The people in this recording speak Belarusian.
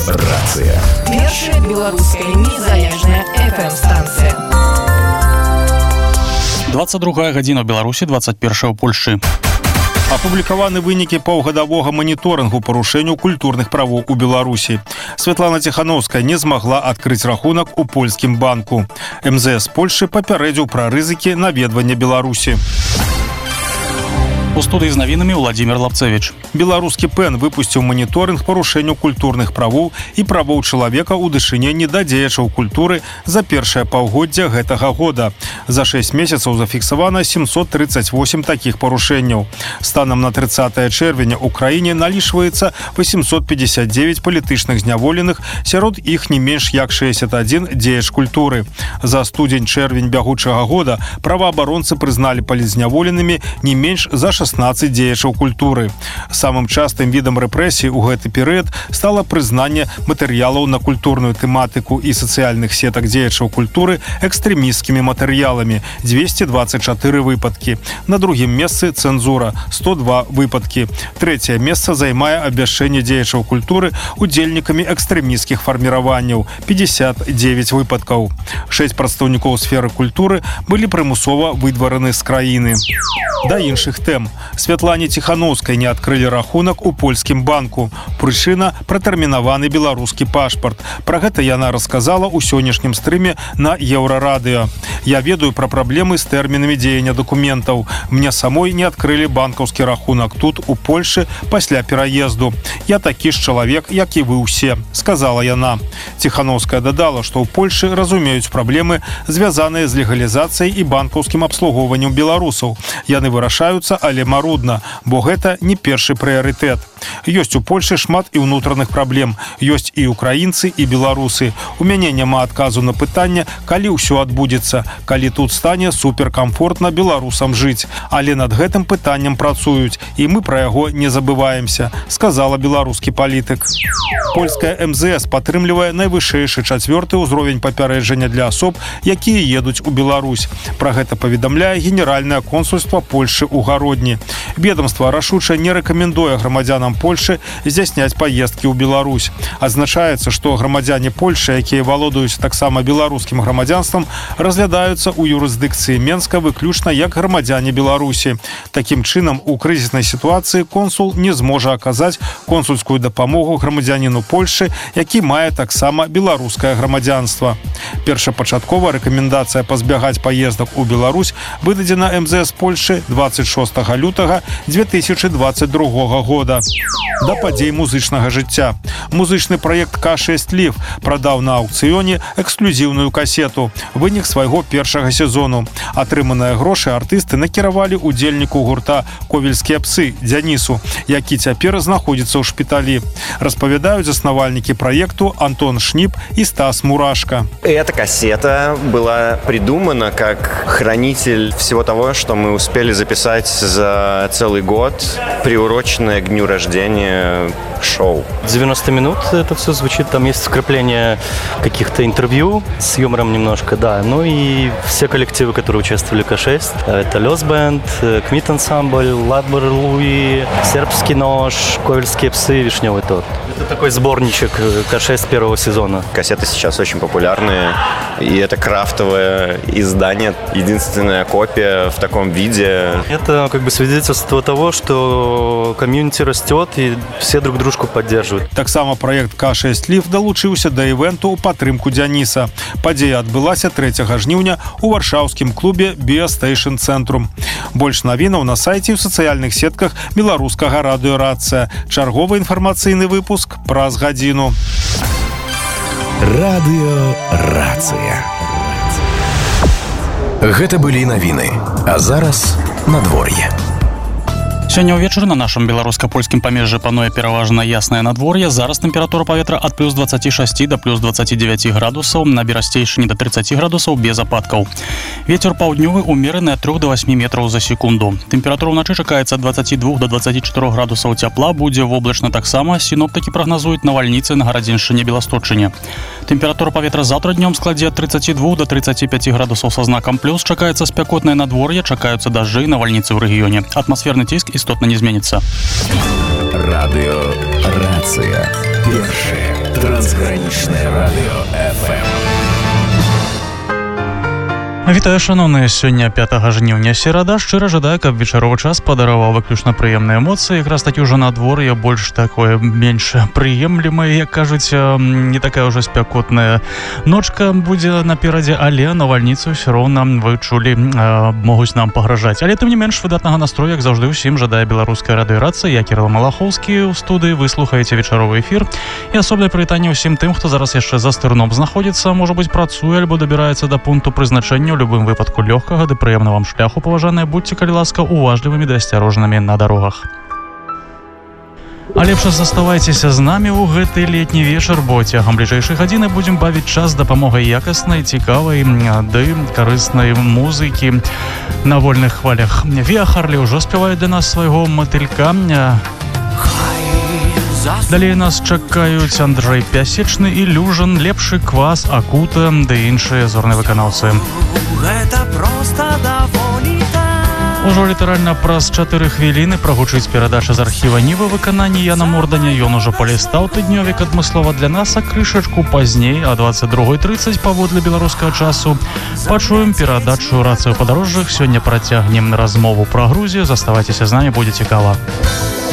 Радыёрацыя. Першая беларуская незалежная FM-станцыя. 22 гадзіна ў Беларусі, 21 ў Польшчы. Апублікаваны вынікі паўгадавога маніторынгу парушэнняў культурных правоў у Беларусі. Святлана Ціхановская не змагла адкрыць рахунак у польскім банку. МЗС Польшчы папярэдзіў пра рызыкі наведвання Беларусі. У студыі з навінамі Владзімир Лапцевіч. Беларускі ПЭН выпусціў маніторынг парушэнняў культурных правоў і правоў чалавека ў дачыненні да дзеячаў культуры за першае паўгоддзя гэтага года. За 6 месяцаў зафіксавана 738 такіх парушэнняў. Станам на 30 чэрвеня ў краіне налічваецца 859 палітычных зняволеных, сярод іх не менш як 61 дзеяч культуры. За студзень-чэрвень бягучага года праваабаронцы прызналі палітзняволенымі не менш за 16 дзеячаў культуры. Самым частым відам рэпрэсій у гэты перыяд стала прызнанне матэрыялаў на культурную тэматыку і сацыяльных сетак дзеячаў культуры экстрэмісцкімі матэрыяламі 224 выпадкі. На другім месцы цэнзура 102 выпадкі. Трэцяе месца займае абвяшчэнне дзеячаў культуры удзельнікамі экстрэмісцкіх фарміраванняў 59 выпадкаў. 6 прадстаўнікоў сферы культуры былі прымусова выдвараны з краіны. Да іншых тэм. Святлане Ціхановскай не адкрылі рахунак у польскім банку. Прычына – пратэрмінаваны беларускі пашпарт. Пра гэта яна расказала ў сённяшнім стрыме на Еўрарадыё. Я ведаю пра праблемы з тэрмінамі дзеяння дакументаў. Мне самой не адкрылі банкаўскі рахунак тут, у Польшы, пасля пераезду. Я такі ж чалавек, як і вы ўсе, сказала яна. Ціхановская дадала, што ў Польшы разумеюць праблемы, звязаныя з легалізацыяй і банкаўскім абслугоўваннем беларусаў. Яны вырашаюцца, але марудна, бо гэта не першы прыярытэт. Ёсць у Польшы шмат і ўнутраных праблем. Ёсць і украінцы, і беларусы. У мяне няма адказу на пытанне, калі ўсё адбудзецца, калі тут стане суперкамфортна беларусам жыць. Але над гэтым пытаннем працуюць, і мы пра яго не забываемся, сказала беларускі палітык. Польская МЗС падтрымлівае найвышэйшы 4-ы ўзровень папярэджання для асоб, якія едуць у Беларусь. Пра гэта паведамляе генеральнае консульства Польшы ў Гародні. Ведомства рашуча не рэкамендуе грамадзянам Польшы здзяйсняць паездкі ў Беларусь. Адзначаецца, што грамадзяне Польшы, якія валодаюць таксама беларускім грамадзянствам, разглядаюцца ў юрысдыкцыі Менска выключна як грамадзяне Беларусі. Такім чынам, у крызіснай сітуацыі консул не зможа аказаць консульскую дапамогу грамадзяніну Польшы, які мае таксама беларускае грамадзянства. Першапачаткова рэкамендацыя пазбягаць паездак у Беларусь выдадзена МЗС Польшы 26 лютага 2022 года. Да падзей музычнага жыцця. Музычны праект К6 Лив прадаў на аўкцыёне эксклюзіўную касету, вынік свайго першага сезону. Атрыманыя грошы артысты накіравалі удзельніку гурта «Ковельскія псы» Дзянісу, які цяпер знаходзіцца ў шпіталі. Распавядаюць заснавальнікі праекту Антон Шніп и Стас Мурашко. Эта кассета была придумана как хранитель всего того, что мы успели записать за целый год, приуроченное к дню рождения шоу. 90 минут это все звучит, там есть вкрапление каких-то интервью с юмором немножко, да. Ну и все коллективы, которые участвовали в К6, это Лёс Бэнд, Кмит Ансамбль, Ладбер Луи, Сербский нож, Ковельские псы, Вишневый торт. Это такой сборничек К6 первого сезона. Кассеты сейчас очень популярные, и это крафтовое издание, единственная копия в таком виде. Это как бы свидетельство того, что комьюнити растет, и все друг дружку поддерживают. Таксама праект К6 Лив далучыўся да івенту ў падтрымку Дзяніса. Падзея адбылася 3 жніўня ў варшаўскім клубе «Біастейшн Цэнтрум». Больш навінаў на сайце і ў сацыяльных сетках беларускага радыёрацыя. Чарговы інфармацыйны выпуск праз гадзіну. Радыёрацыя. Гэта былі навіны. А зараз надвор'е. Сёння ўвечары на нашым беларуска-польскім памежжы пануе пераважна яснае надвор'е. Зараз тэмпература паветра ад плюс 26 да плюс 29 градусаў, на берасцейшыні да 30 градусаў без ападкаў. Вецер паўднёвы умераны ад 3 до 8 метраў за секунду. Тэмпература ўначы чакаецца ад 22 до 24 градусаў цяпла, будзе воблачна таксама. Сіноптыкі прагназуюць навальніцы на Гарадзіншчыне, Беласточчыне. Тэмпература паветра заўтра днём складзе ад 32 до 35 градусаў са знакам плюс. Чакаецца спякотнае надвор'е, чакаюцца дажджы і навальніцы ў рэгіёне. Атмасферны ціск істотна не зменіцца. Радыёрацыя. Першае трансгранічнае радыё FM. Вітаю, шановныя, сёння 5 жніўня, серада. Шчыра жадаю, каб вечаровы час падараваў выключна прыемныя эмоцыі. Якраз такі ўжо надвор'е больш такое, менш прыемлемае, як кажуць, не такая ўжо спякотная ночка будзе наперадзе, але навальніцы ўсё роўна, вы чулі, могуць нам пагражаць. Але тым не менш выдатнага настрою, як заўжды, усім жадае беларуская радыёрацыя. Я Кірыл Малахоўскі ў студыі, вы слухаеце вечаровы эфір. І асобнае прывітанне ўсім тым, хто зараз яшчэ за стырном знаходзіцца, можа быць, працуе альбо дабіраецца да пункту прызначэння. У любым выпадку лёгкага ды прыемнага вам шляху, паважаныя, будьце, калі ласка, уважлівымі ды асцярожнымі на дарогах. А лепш заставайцеся з намі ў гэты летні вечар, бо цягам бліжэйшай гадзіны будзем бавіць час з дапамогай якаснай, цікавай ды карыснай музыкі на вольных хвалях. Віа Харлі ўжо спяваюць для нас свайго матылька. Далей нас чакаюць Андрэй Пясечны, Ілюжан, Лепшы квас, Акута ды іншыя зорныя выканаўцы. Ужо літаральна праз 4 хвіліны прагучыць перадача з архіва Нівы выкананні Яна Морданя. Ён ужо палістаў тыднёвік адмыслова для нас, а крышачку пазней о 22:30 паводле беларускага часу пачуем перадачу «Рацыя ў падарожжах». Сёння працягнем размову пра Грузію. Заставайцеся з намі, будзе цікава.